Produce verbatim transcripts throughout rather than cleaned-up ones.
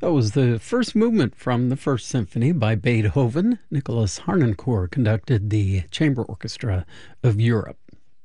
That was the first movement from the First Symphony by Beethoven. Nicholas Harnoncourt conducted the Chamber Orchestra of Europe.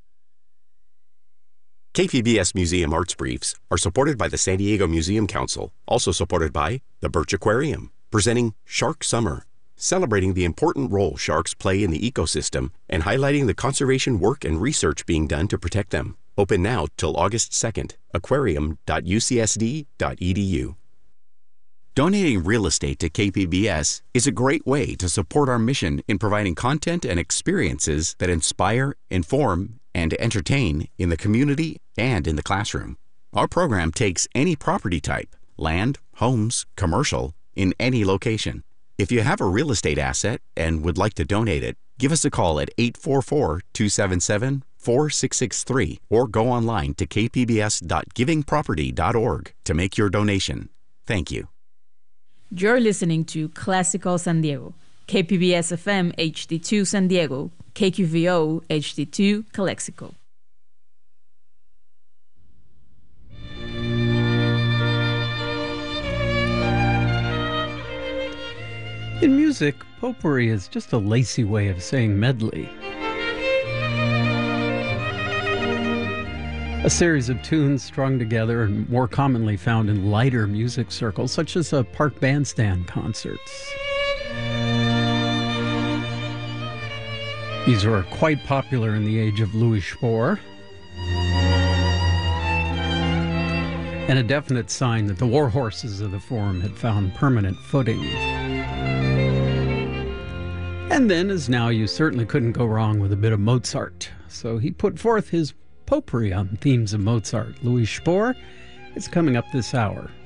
K P B S Museum Arts Briefs are supported by the San Diego Museum Council, also supported by the Birch Aquarium, presenting Shark Summer, celebrating the important role sharks play in the ecosystem and highlighting the conservation work and research being done to protect them. Open now till August second. aquarium dot u c s d dot e d u. Donating real estate to K P B S is a great way to support our mission in providing content and experiences that inspire, inform, and entertain in the community and in the classroom. Our program takes any property type, land, homes, commercial, in any location. If you have a real estate asset and would like to donate it, give us a call at eight four four, two seven seven, four six six three or go online to k p b s dot giving property dot org to make your donation. Thank you. You're listening to Classical San Diego, K P B S F M H D two San Diego, K Q V O H D two Calexico. In music, potpourri is just a lacy way of saying medley. A series of tunes strung together and more commonly found in lighter music circles, such as a park bandstand concerts. These were quite popular in the age of Louis Spohr, and a definite sign that the war horses of the form had found permanent footing. And then, as now, you certainly couldn't go wrong with a bit of Mozart. So he put forth his potpourri on themes of Mozart. Louis Spohr is coming up this hour.